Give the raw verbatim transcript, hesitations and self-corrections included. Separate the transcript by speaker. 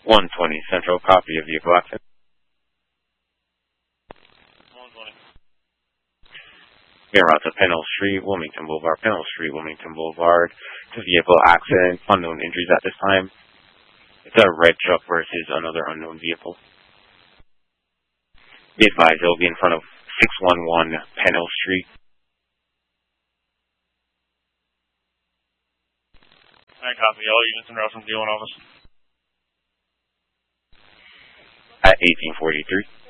Speaker 1: one twenty Central, copy of vehicle accident.
Speaker 2: one twenty.
Speaker 1: Being route to Pennell Street, Wilmington Boulevard, Pennell Street, Wilmington Boulevard. It's a vehicle accident, unknown injuries at this time. It's a red truck versus another unknown vehicle. Be advised, it'll be in front of six one one Pennell Street.
Speaker 2: I copy all units en route from D one office.
Speaker 1: At eighteen forty-three.